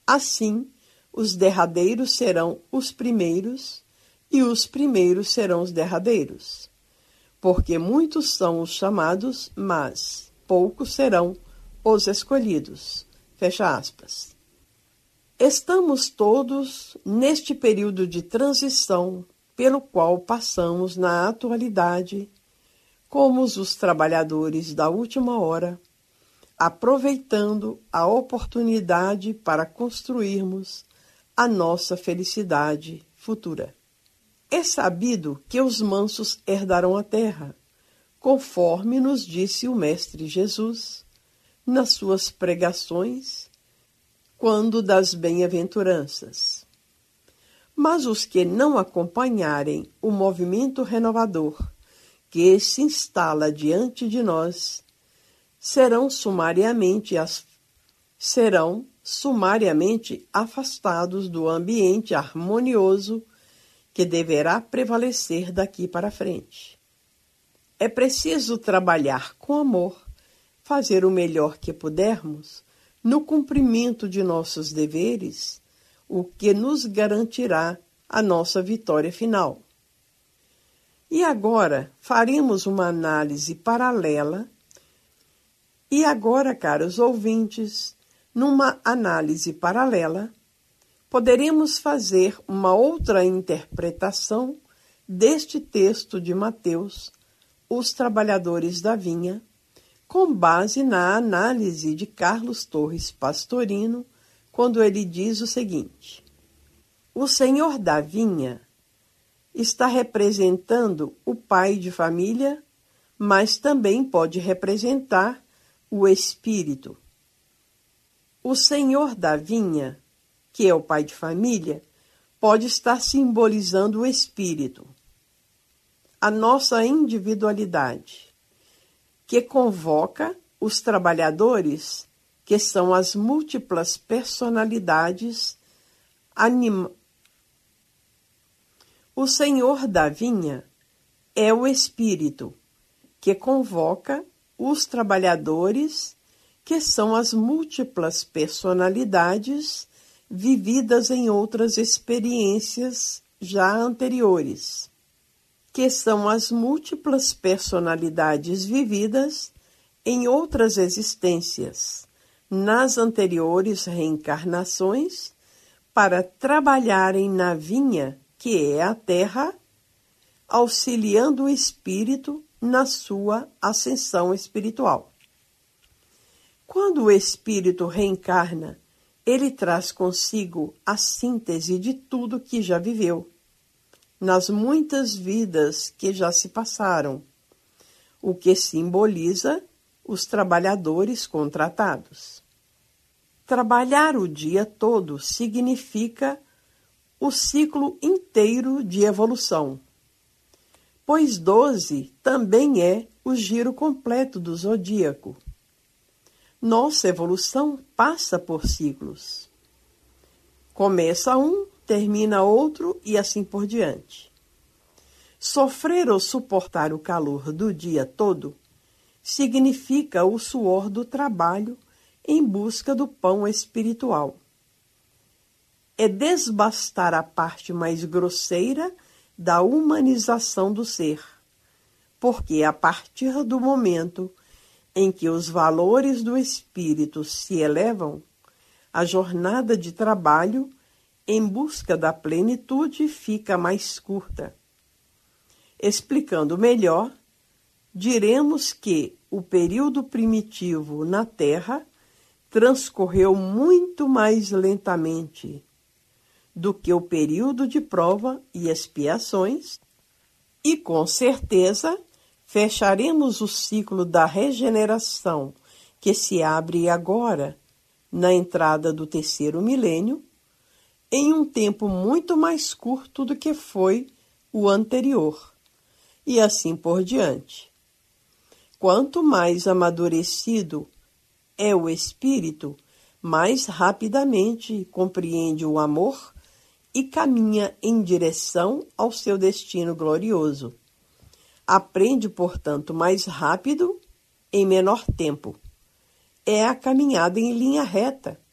Assim, os derradeiros serão os primeiros, e os primeiros serão os derradeiros. Porque muitos são os chamados, mas poucos serão os escolhidos. Fecha aspas. Estamos todos neste período de transição pelo qual passamos na atualidade, como os trabalhadores da última hora, aproveitando a oportunidade para construirmos a nossa felicidade futura. É sabido que os mansos herdarão a terra, conforme nos disse o Mestre Jesus nas suas pregações, quando das bem-aventuranças. Mas os que não acompanharem o movimento renovador que se instala diante de nós, serão sumariamente afastados do ambiente harmonioso que deverá prevalecer daqui para frente. É preciso trabalhar com amor, fazer o melhor que pudermos no cumprimento de nossos deveres, o que nos garantirá a nossa vitória final. E agora faremos uma análise paralela. E agora, caros ouvintes, numa análise paralela, poderemos fazer uma outra interpretação deste texto de Mateus, Os Trabalhadores da Vinha, com base na análise de Carlos Torres Pastorino, quando ele diz o seguinte: o senhor da vinha está representando o pai de família, mas também pode representar o espírito. O senhor da vinha, que é o pai de família, pode estar simbolizando o espírito, a nossa individualidade, que convoca os trabalhadores, que são as múltiplas personalidades O senhor da vinha é o espírito, que convoca os trabalhadores, que são as múltiplas personalidades vividas em outras experiências já anteriores, que são as múltiplas personalidades vividas em outras existências, nas anteriores reencarnações, para trabalharem na vinha, que é a terra, auxiliando o espírito na sua ascensão espiritual. Quando o espírito reencarna, ele traz consigo a síntese de tudo que já viveu, nas muitas vidas que já se passaram, o que simboliza os trabalhadores contratados. Trabalhar o dia todo significa o ciclo inteiro de evolução, pois 12 também é o giro completo do zodíaco. Nossa evolução passa por ciclos. Começa um, termina outro e assim por diante. Sofrer ou suportar o calor do dia todo significa o suor do trabalho em busca do pão espiritual. É desbastar a parte mais grosseira da humanização do ser, porque a partir do momento em que os valores do espírito se elevam, a jornada de trabalho em busca da plenitude fica mais curta. Explicando melhor, diremos que o período primitivo na Terra transcorreu muito mais lentamente do que o período de prova e expiações, e com certeza fecharemos o ciclo da regeneração que se abre agora, na entrada do 3º milênio, em um tempo muito mais curto do que foi o anterior, e assim por diante. Quanto mais amadurecido é o espírito, mais rapidamente compreende o amor e caminha em direção ao seu destino glorioso. Aprende, portanto, mais rápido, em menor tempo. É a caminhada em linha reta,